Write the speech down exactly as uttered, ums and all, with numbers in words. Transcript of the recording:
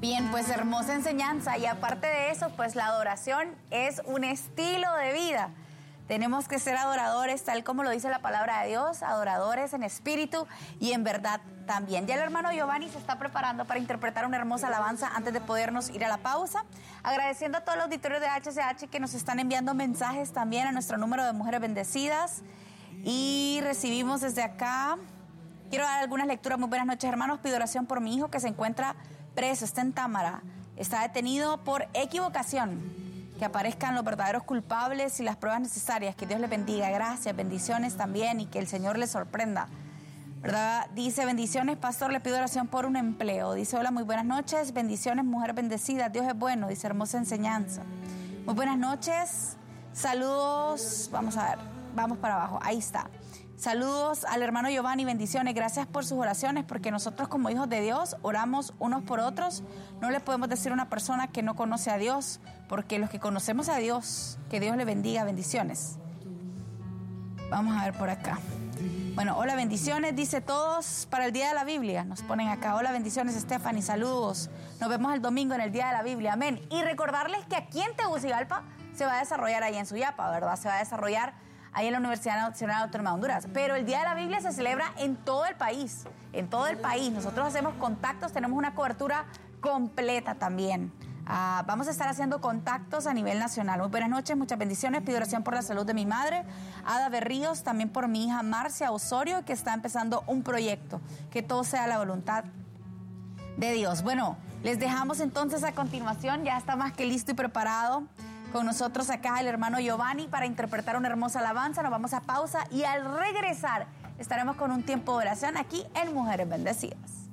Bien, pues hermosa enseñanza, y aparte de eso, pues la adoración es un estilo de vida. Tenemos que ser adoradores, tal como lo dice la palabra de Dios, adoradores en espíritu y en verdad también. Ya el hermano Giovanni se está preparando para interpretar una hermosa alabanza antes de podernos ir a la pausa. Agradeciendo a todos los auditorios de H C H que nos están enviando mensajes también a nuestro número de Mujeres Bendecidas. Y recibimos desde acá, quiero dar algunas lecturas. Muy buenas noches, hermanos. Pido oración por mi hijo que se encuentra preso, está en Támara, está detenido por equivocación. Que aparezcan los verdaderos culpables y las pruebas necesarias. Que Dios les bendiga. Gracias, bendiciones también, y que el Señor les sorprenda, ¿verdad? Dice, bendiciones, pastor, le pido oración por un empleo. Dice, hola, muy buenas noches, bendiciones, mujer bendecida, Dios es bueno. Dice, hermosa enseñanza. Muy buenas noches, saludos, vamos a ver, vamos para abajo, ahí está. Saludos al hermano Giovanni, bendiciones, gracias por sus oraciones, porque nosotros como hijos de Dios oramos unos por otros. No le podemos decir a una persona que no conoce a Dios, porque los que conocemos a Dios, que Dios le bendiga, bendiciones. Vamos a ver por acá. Bueno, hola, bendiciones, dice todos para el Día de la Biblia, nos ponen acá. Hola, bendiciones, Stephanie, saludos. Nos vemos el domingo en el Día de la Biblia, amén. Y recordarles que aquí en Tegucigalpa se va a desarrollar ahí en Suyapa, ¿verdad? Se va a desarrollar ahí en la Universidad Nacional Autónoma de Honduras. Pero el Día de la Biblia se celebra en todo el país, en todo el país. Nosotros hacemos contactos, tenemos una cobertura completa también. Uh, vamos a estar haciendo contactos a nivel nacional. Muy buenas noches, muchas bendiciones. Pido oración por la salud de mi madre, Ada Berríos, también por mi hija Marcia Osorio, que está empezando un proyecto. Que todo sea la voluntad de Dios. Bueno, les dejamos entonces a continuación, ya está más que listo y preparado con nosotros acá el hermano Giovanni para interpretar una hermosa alabanza. Nos vamos a pausa y al regresar estaremos con un tiempo de oración aquí en Mujeres Bendecidas.